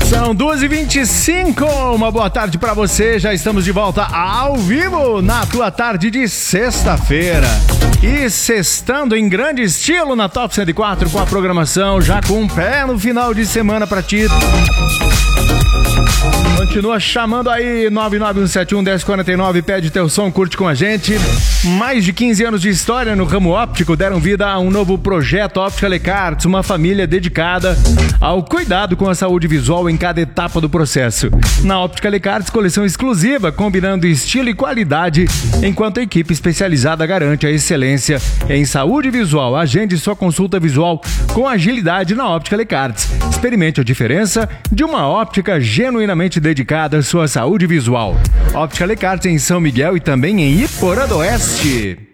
São 2h25, uma boa tarde pra você, já estamos de volta ao vivo na tua tarde de sexta-feira. E sextando em grande estilo na Top 104 com a programação já com um pé no final de semana pra ti. Continua chamando aí 991711049, pede teu som, curte com a gente. Mais de 15 anos de história no ramo óptico deram vida a um novo projeto Óptica Lecarts, uma família dedicada ao cuidado com a saúde visual em cada etapa do processo. Na Óptica Lecarts, coleção exclusiva, combinando estilo e qualidade, enquanto a equipe especializada garante a excelência em saúde visual. Agende sua consulta visual com agilidade na Óptica Lecarts. Experimente a diferença de uma óptica genuinamente dedicada à sua saúde visual. Óptica Lecarts em São Miguel e também em Iporã do Oeste.